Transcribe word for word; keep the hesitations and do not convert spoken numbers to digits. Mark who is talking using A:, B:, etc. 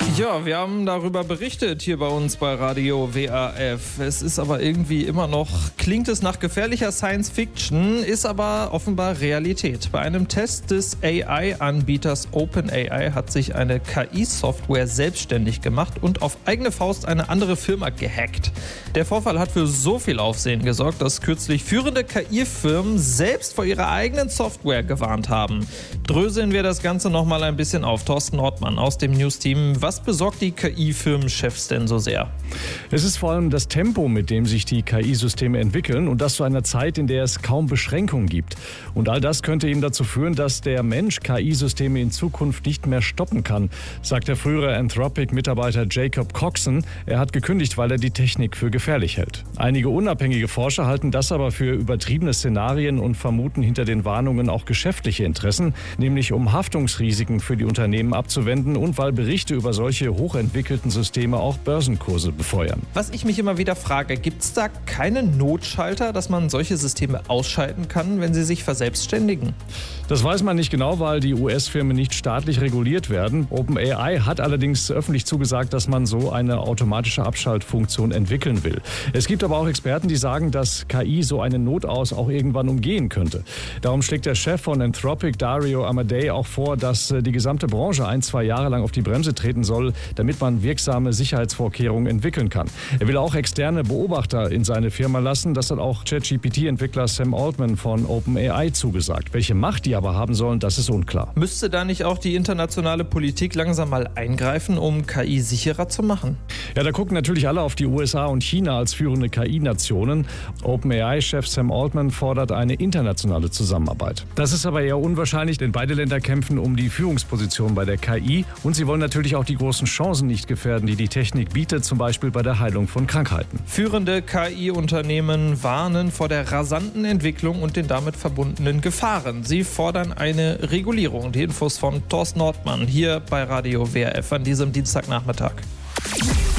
A: Ja, wir haben darüber berichtet hier bei uns bei Radio W A F. Es ist aber irgendwie immer noch, klingt es nach gefährlicher Science Fiction, ist aber offenbar Realität. Bei einem Test des A I-Anbieters OpenAI hat sich eine K I-Software selbstständig gemacht und auf eigene Faust eine andere Firma gehackt. Der Vorfall hat für so viel Aufsehen gesorgt, dass kürzlich führende K I-Firmen selbst vor ihrer eigenen Software gewarnt haben. Dröseln wir das Ganze nochmal ein bisschen auf. Thorsten Nordmann aus dem News-Team. Was besorgt die K I-Firmenchefs denn so sehr?
B: Es ist vor allem das Tempo, mit dem sich die K I-Systeme entwickeln und das zu einer Zeit, in der es kaum Beschränkungen gibt. Und all das könnte eben dazu führen, dass der Mensch K I-Systeme in Zukunft nicht mehr stoppen kann, sagt der frühere Anthropic-Mitarbeiter Jacob Coxon. Er hat gekündigt, weil er die Technik für gefährlich hält. Einige unabhängige Forscher halten das aber für übertriebene Szenarien und vermuten hinter den Warnungen auch geschäftliche Interessen, nämlich um Haftungsrisiken für die Unternehmen abzuwenden und weil Berichte über solche hochentwickelten Systeme auch Börsenkurse befeuern.
A: Was ich mich immer wieder frage, gibt es da keine Notschalter, dass man solche Systeme ausschalten kann, wenn sie sich verselbstständigen?
B: Das weiß man nicht genau, weil die U S-Firmen nicht staatlich reguliert werden. OpenAI hat allerdings öffentlich zugesagt, dass man so eine automatische Abschaltfunktion entwickeln will. Es gibt aber auch Experten, die sagen, dass K I so eine Notaus auch irgendwann umgehen könnte. Darum schlägt der Chef von Anthropic, Dario Amodei, auch vor, dass die gesamte Branche ein, zwei Jahre lang auf die Bremse treten soll, damit man wirksame Sicherheitsvorkehrungen entwickeln kann. Er will auch externe Beobachter in seine Firma lassen. Das hat auch ChatGPT-Entwickler Sam Altman von OpenAI zugesagt. Welche Macht die aber haben sollen, das ist unklar.
A: Müsste da nicht auch die internationale Politik langsam mal eingreifen, um K I sicherer zu machen?
B: Ja, da gucken natürlich alle auf die U S A und China als führende K I-Nationen. OpenAI-Chef Sam Altman fordert eine internationale Zusammenarbeit. Das ist aber eher unwahrscheinlich, denn beide Länder kämpfen um die Führungsposition bei der K I und sie wollen natürlich auch die großen Chancen nicht gefährden, die die Technik bietet, zum Beispiel bei der Heilung von Krankheiten.
A: Führende K I-Unternehmen warnen vor der rasanten Entwicklung und den damit verbundenen Gefahren. Sie fordern eine Regulierung. Die Infos von Thorsten Nordmann hier bei Radio W A F an diesem Dienstagnachmittag.